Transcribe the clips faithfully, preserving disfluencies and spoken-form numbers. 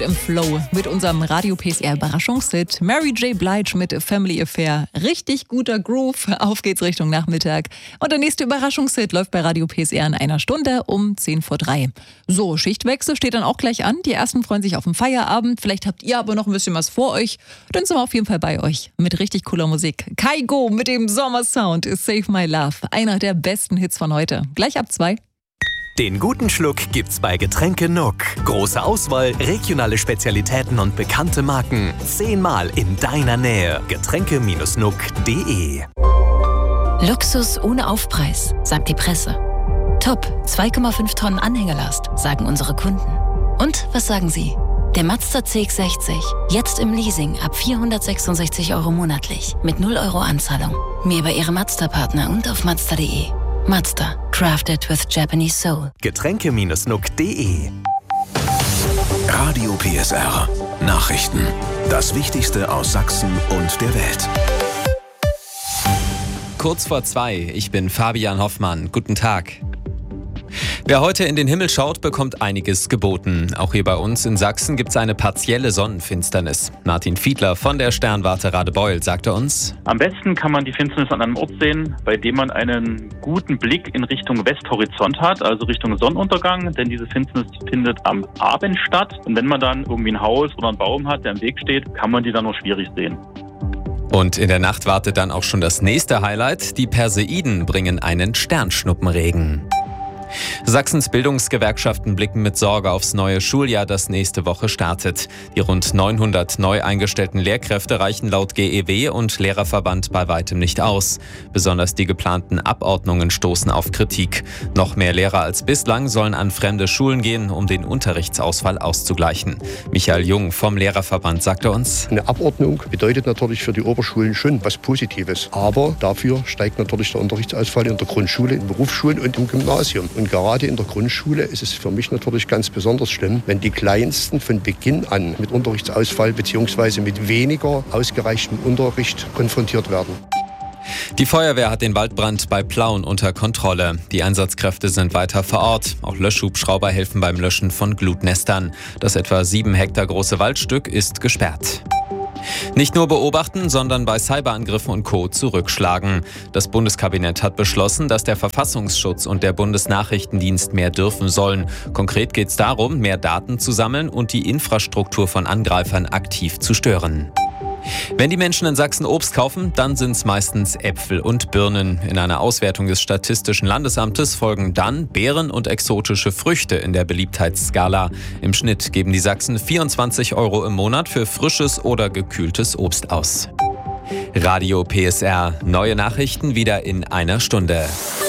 Im Flow mit unserem Radio P S R Überraschungshit Mary J. Blige mit Family Affair. Richtig guter Groove. Auf geht's Richtung Nachmittag. Und der nächste Überraschungshit läuft bei Radio P S R in einer Stunde um zehn vor drei. So, Schichtwechsel steht dann auch gleich an. Die ersten freuen sich auf den Feierabend. Vielleicht habt ihr aber noch ein bisschen was vor euch. Dann sind wir auf jeden Fall bei euch mit richtig cooler Musik. Kygo mit dem Sommersound ist Save My Love. Einer der besten Hits von heute. Gleich ab zwei. Den guten Schluck gibt's bei Getränke Nuck. Große Auswahl, regionale Spezialitäten und bekannte Marken. Zehnmal in deiner Nähe. Getränke Nuck punkt de. Luxus ohne Aufpreis, sagt die Presse. Top, zwei Komma fünf Tonnen Anhängelast, sagen unsere Kunden. Und was sagen Sie? Der Mazda C X sechzig, jetzt im Leasing ab vierhundertsechsundsechzig Euro monatlich, mit null Euro Anzahlung. Mehr bei Ihrem Mazda-Partner und auf mazda punkt de. Mazda, crafted with Japanese soul. Getränke Nuck punkt de. Radio P S R. Nachrichten. Das Wichtigste aus Sachsen und der Welt. Kurz vor zwei, ich bin Fabian Hoffmann. Guten Tag. Wer heute in den Himmel schaut, bekommt einiges geboten. Auch hier bei uns in Sachsen gibt es eine partielle Sonnenfinsternis. Martin Fiedler von der Sternwarte Radebeul sagte uns: Am besten kann man die Finsternis an einem Ort sehen, bei dem man einen guten Blick in Richtung Westhorizont hat, also Richtung Sonnenuntergang, denn diese Finsternis findet am Abend statt. Und wenn man dann irgendwie ein Haus oder einen Baum hat, der im Weg steht, kann man die dann nur schwierig sehen. Und in der Nacht wartet dann auch schon das nächste Highlight. Die Perseiden bringen einen Sternschnuppenregen. Sachsens Bildungsgewerkschaften blicken mit Sorge aufs neue Schuljahr, das nächste Woche startet. Die rund neunhundert neu eingestellten Lehrkräfte reichen laut G E W und Lehrerverband bei weitem nicht aus. Besonders die geplanten Abordnungen stoßen auf Kritik. Noch mehr Lehrer als bislang sollen an fremde Schulen gehen, um den Unterrichtsausfall auszugleichen. Michael Jung vom Lehrerverband sagte uns: Eine Abordnung bedeutet natürlich für die Oberschulen schon was Positives. Aber dafür steigt natürlich der Unterrichtsausfall in der Grundschule, in Berufsschulen und im Gymnasium. Und gerade in der Grundschule ist es für mich natürlich ganz besonders schlimm, wenn die Kleinsten von Beginn an mit Unterrichtsausfall bzw. mit weniger ausgereichtem Unterricht konfrontiert werden. Die Feuerwehr hat den Waldbrand bei Plauen unter Kontrolle. Die Einsatzkräfte sind weiter vor Ort. Auch Löschhubschrauber helfen beim Löschen von Glutnestern. Das etwa sieben Hektar große Waldstück ist gesperrt. Nicht nur beobachten, sondern bei Cyberangriffen und Co. zurückschlagen. Das Bundeskabinett hat beschlossen, dass der Verfassungsschutz und der Bundesnachrichtendienst mehr dürfen sollen. Konkret geht es darum, mehr Daten zu sammeln und die Infrastruktur von Angreifern aktiv zu stören. Wenn die Menschen in Sachsen Obst kaufen, dann sind es meistens Äpfel und Birnen. In einer Auswertung des Statistischen Landesamtes folgen dann Beeren und exotische Früchte in der Beliebtheitsskala. Im Schnitt geben die Sachsen vierundzwanzig Euro im Monat für frisches oder gekühltes Obst aus. Radio P S R. Neue Nachrichten wieder in einer Stunde.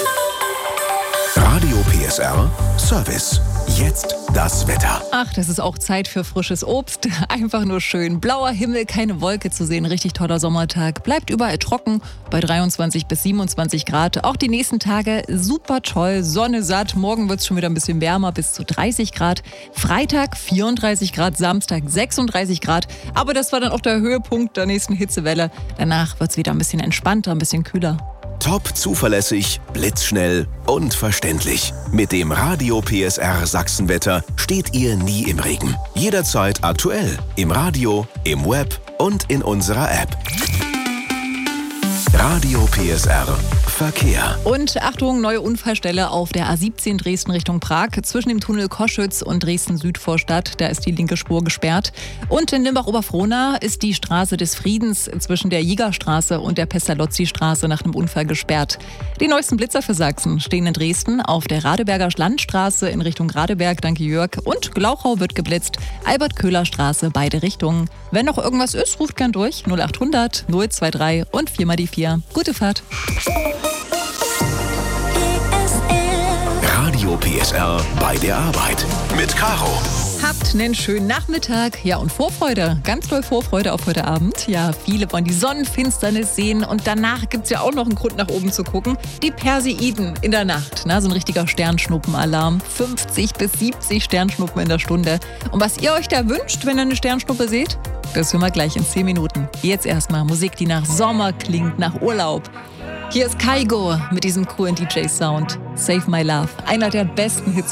Radio P S R Service. Jetzt das Wetter. Ach, das ist auch Zeit für frisches Obst. Einfach nur schön. Blauer Himmel, keine Wolke zu sehen. Richtig toller Sommertag. Bleibt überall trocken bei dreiundzwanzig bis siebenundzwanzig Grad. Auch die nächsten Tage super toll. Sonne satt. Morgen wird es schon wieder ein bisschen wärmer, bis zu dreißig Grad. Freitag vierunddreißig Grad, Samstag sechsunddreißig Grad. Aber das war dann auch der Höhepunkt der nächsten Hitzewelle. Danach wird es wieder ein bisschen entspannter, ein bisschen kühler. Top zuverlässig, blitzschnell und verständlich. Mit dem Radio P S R Sachsenwetter steht ihr nie im Regen. Jederzeit aktuell. Im Radio, im Web und in unserer App. Radio P S R Verkehr. Und Achtung, neue Unfallstelle auf der A siebzehn Dresden Richtung Prag. Zwischen dem Tunnel Koschütz und Dresden-Südvorstadt, da ist die linke Spur gesperrt. Und in Limbach-Oberfrohna ist die Straße des Friedens zwischen der Jägerstraße und der Pestalozzi-Straße nach einem Unfall gesperrt. Die neuesten Blitzer für Sachsen stehen in Dresden auf der Radeberger Landstraße in Richtung Radeberg, danke Jörg. Und Glauchau wird geblitzt, Albert-Köhler-Straße, beide Richtungen. Wenn noch irgendwas ist, ruft gern durch null achthundert null drei drei und vier mal die vier. Gute Fahrt. Radio P S R bei der Arbeit mit Caro. Habt einen schönen Nachmittag. Ja, und Vorfreude. Ganz doll Vorfreude auf heute Abend. Ja, viele wollen die Sonnenfinsternis sehen. Und danach gibt es ja auch noch einen Grund, nach oben zu gucken. Die Perseiden in der Nacht. Na, so ein richtiger Sternschnuppenalarm. fünfzig bis siebzig Sternschnuppen in der Stunde. Und was ihr euch da wünscht, wenn ihr eine Sternschnuppe seht, das hören wir gleich in zehn Minuten. Jetzt erstmal Musik, die nach Sommer klingt, nach Urlaub. Hier ist Kygo mit diesem coolen D J-Sound. Save My Love. Einer der besten Hits